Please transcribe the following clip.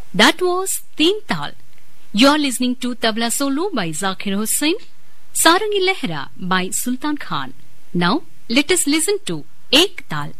That was Teen Tal. You are listening to Tabla Solo by Zakir Hussain, Sarangi Lehra by Sultan Khan. Now, let us listen to Ek Tal.